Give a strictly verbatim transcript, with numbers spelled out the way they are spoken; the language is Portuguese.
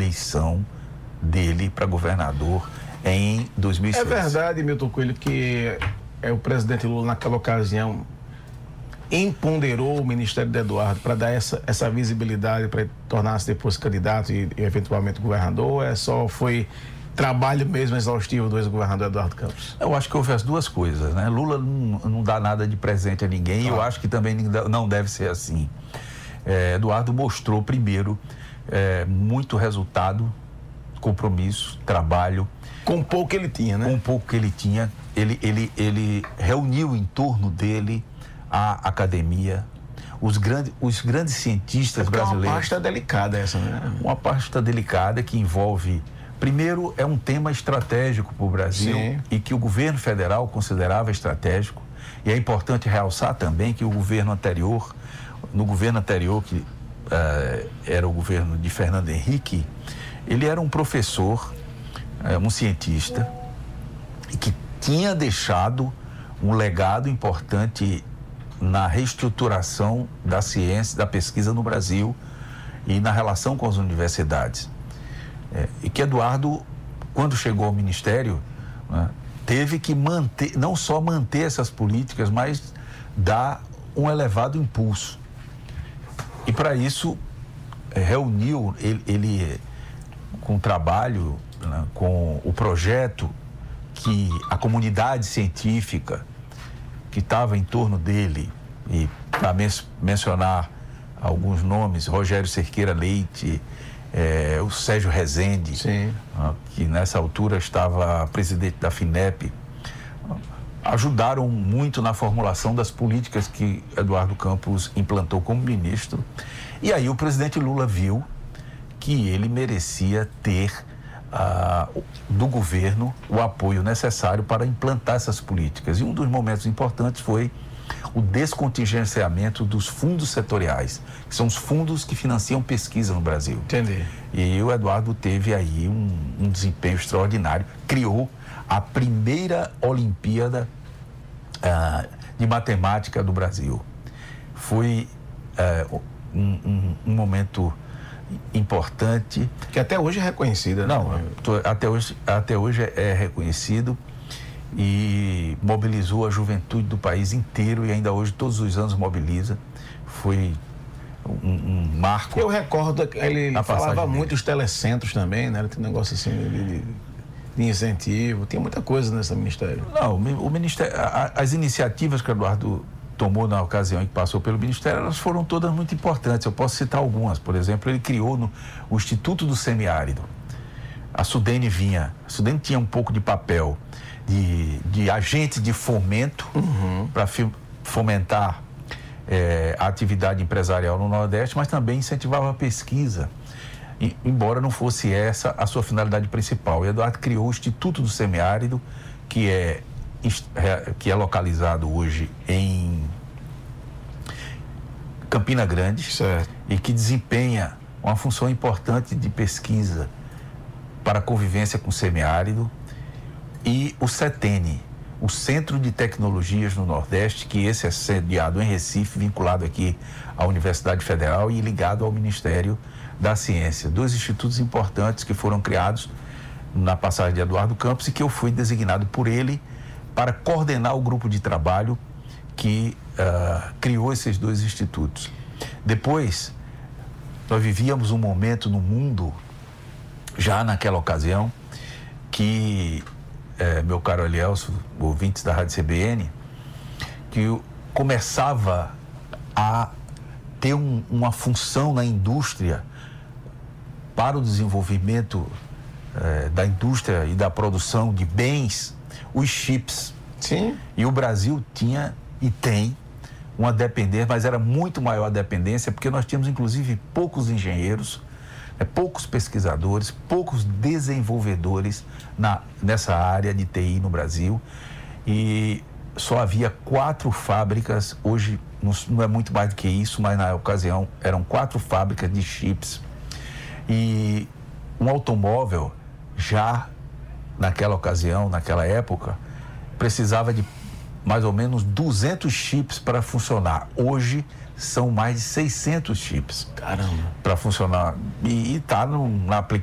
eleição dele para governador em dois mil e seis. É verdade, Milton Coelho, que é, o presidente Lula, naquela ocasião, empoderou o Ministério de Eduardo para dar essa, essa visibilidade, para tornar-se depois candidato e, e eventualmente governador? É só foi trabalho mesmo exaustivo do ex-governador Eduardo Campos? Eu acho que houve as duas coisas, né? Lula não, não dá nada de presente a ninguém, e ah. eu acho que também não deve ser assim. É, Eduardo mostrou primeiro é, muito resultado, compromisso, trabalho. Com pouco que ele tinha, né? Com pouco que ele tinha, ele, ele, ele reuniu em torno dele a academia, os grandes, os grandes cientistas é brasileiros. É uma pasta delicada essa, né? Uma pasta delicada que envolve, primeiro, é um tema estratégico para o Brasil. Sim. E que o governo federal considerava estratégico. E é importante realçar também que o governo anterior, no governo anterior, que uh, era o governo de Fernando Henrique, ele era um professor, uh, um cientista, e que tinha deixado um legado importante na reestruturação da ciência, da pesquisa no Brasil e na relação com as universidades. É, e que Eduardo, quando chegou ao Ministério, né, teve que manter, não só manter essas políticas, mas dar um elevado impulso. E para isso, é, reuniu ele, ele com o trabalho, né, com o projeto que a comunidade científica que estava em torno dele, e para men- mencionar alguns nomes, Rogério Cerqueira Leite, é, o Sérgio Rezende, Sim. ah, que nessa altura estava presidente da FINEP, ajudaram muito na formulação das políticas que Eduardo Campos implantou como ministro. E aí o presidente Lula viu que ele merecia ter Ah, do governo o apoio necessário para implantar essas políticas. E um dos momentos importantes foi o descontingenciamento dos fundos setoriais, que são os fundos que financiam pesquisa no Brasil. Entendi. E o Eduardo teve aí um, um desempenho extraordinário, criou a primeira Olimpíada ah, de Matemática do Brasil. Foi ah, um, um, um momento importante. Que até hoje é reconhecida. Não, né? tô, até hoje, até hoje é, é reconhecido e mobilizou a juventude do país inteiro e ainda hoje todos os anos mobiliza. Foi um, um marco. Eu recordo que ele falava muito dos telecentros também, né? Ele tem um negócio assim de, de incentivo, tem muita coisa nesse ministério. Não, o ministério, a, as iniciativas que o Eduardo tomou na ocasião em que passou pelo Ministério, elas foram todas muito importantes. Eu posso citar algumas. Por exemplo, ele criou no, o Instituto do Semiárido. A Sudene vinha, a Sudene tinha um pouco de papel de, de agente de fomento uhum. para fomentar é, a atividade empresarial no Nordeste, mas também incentivava a pesquisa, e, embora não fosse essa a sua finalidade principal. E Eduardo criou o Instituto do Semiárido, que é que é localizado hoje em Campina Grande, certo. E que desempenha uma função importante de pesquisa para a convivência com o semiárido, e o CETENE, o Centro de Tecnologias no Nordeste, que esse é sediado em Recife, vinculado aqui à Universidade Federal e ligado ao Ministério da Ciência. Dois institutos importantes que foram criados na passagem de Eduardo Campos e que eu fui designado por ele para coordenar o grupo de trabalho que uh, criou esses dois institutos. Depois, nós vivíamos um momento no mundo, já naquela ocasião, que, eh, meu caro Elielso, ouvintes da Rádio C B N, que começava a ter um, uma função na indústria para o desenvolvimento eh, da indústria e da produção de bens, os chips. Sim. E o Brasil tinha e tem uma dependência, mas era muito maior a dependência, porque nós tínhamos inclusive poucos engenheiros, é, poucos pesquisadores, poucos desenvolvedores na, nessa área de T I no Brasil, e só havia quatro fábricas. Hoje não, não é muito mais do que isso, mas na ocasião eram quatro fábricas de chips, e um automóvel já naquela ocasião, naquela época, precisava de mais ou menos duzentos chips para funcionar. Hoje são mais de seiscentos chips. Caramba. Para funcionar. E está na aplicação